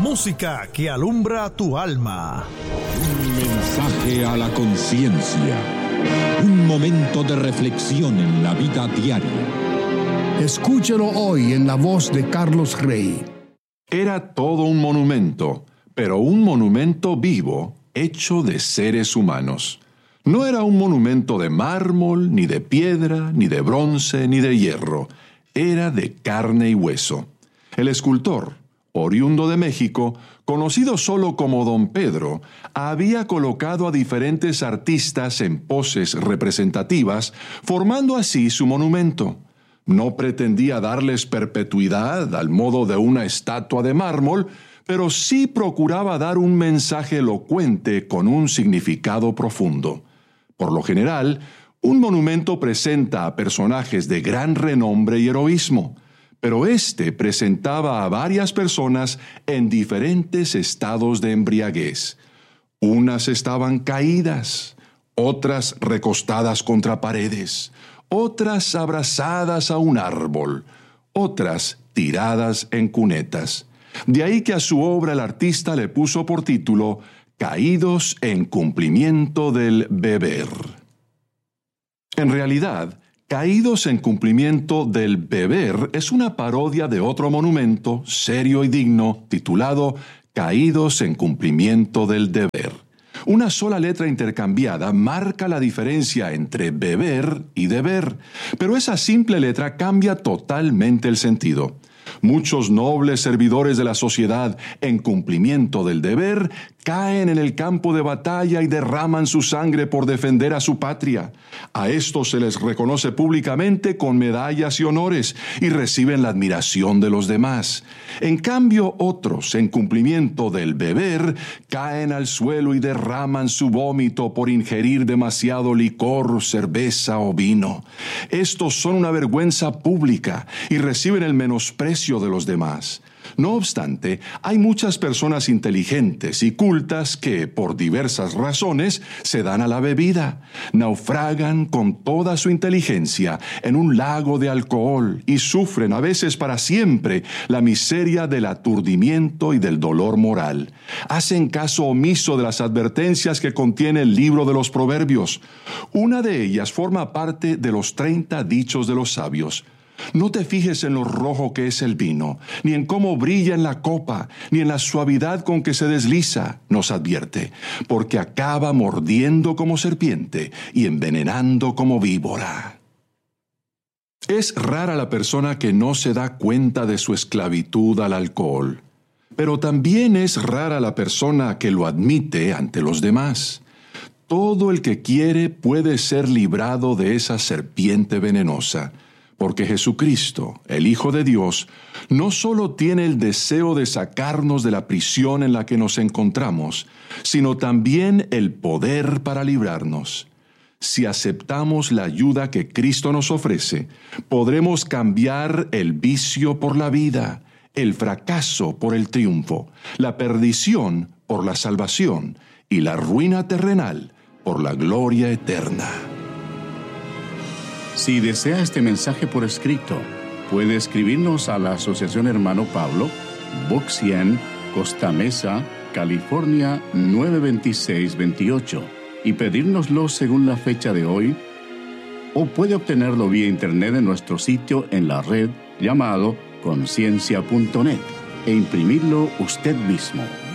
Música que alumbra tu alma. Un mensaje a la conciencia. Un momento de reflexión en la vida diaria. Escúchelo hoy en la voz de Carlos Rey. Era todo un monumento, pero un monumento vivo, hecho de seres humanos. No era un monumento de mármol, ni de piedra, ni de bronce, ni de hierro. Era de carne y hueso. El escultor, oriundo de México, conocido solo como Don Pedro, había colocado a diferentes artistas en poses representativas, formando así su monumento. No pretendía darles perpetuidad al modo de una estatua de mármol, pero sí procuraba dar un mensaje elocuente con un significado profundo. Por lo general, un monumento presenta a personajes de gran renombre y heroísmo, pero este presentaba a varias personas en diferentes estados de embriaguez. Unas estaban caídas, otras recostadas contra paredes, otras abrazadas a un árbol, otras tiradas en cunetas. De ahí que a su obra el artista le puso por título Caídos en cumplimiento del beber. En realidad, Caídos en cumplimiento del beber es una parodia de otro monumento serio y digno titulado Caídos en cumplimiento del deber. Una sola letra intercambiada marca la diferencia entre beber y deber, pero esa simple letra cambia totalmente el sentido. Muchos nobles servidores de la sociedad, en cumplimiento del deber, caen en el campo de batalla y derraman su sangre por defender a su patria. A estos se les reconoce públicamente con medallas y honores y reciben la admiración de los demás. En cambio, otros, en cumplimiento del beber, caen al suelo y derraman su vómito por ingerir demasiado licor, cerveza o vino. Estos son una vergüenza pública y reciben el menosprecio de los demás. No obstante, hay muchas personas inteligentes y cultas que, por diversas razones, se dan a la bebida, naufragan con toda su inteligencia en un lago de alcohol y sufren a veces para siempre la miseria del aturdimiento y del dolor moral. Hacen caso omiso de las advertencias que contiene el libro de los Proverbios. Una de ellas forma parte de los 30 dichos de los sabios. No te fijes en lo rojo que es el vino, ni en cómo brilla en la copa, ni en la suavidad con que se desliza, nos advierte, porque acaba mordiendo como serpiente y envenenando como víbora. Es rara la persona que no se da cuenta de su esclavitud al alcohol, pero también es rara la persona que lo admite ante los demás. Todo el que quiere puede ser librado de esa serpiente venenosa, porque Jesucristo, el Hijo de Dios, no solo tiene el deseo de sacarnos de la prisión en la que nos encontramos, sino también el poder para librarnos. Si aceptamos la ayuda que Cristo nos ofrece, podremos cambiar el vicio por la vida, el fracaso por el triunfo, la perdición por la salvación y la ruina terrenal por la gloria eterna. Si desea este mensaje por escrito, puede escribirnos a la Asociación Hermano Pablo, Box 100, Costa Mesa, California 92628, y pedírnoslo según la fecha de hoy, o puede obtenerlo vía internet en nuestro sitio en la red llamado conciencia.net e imprimirlo usted mismo.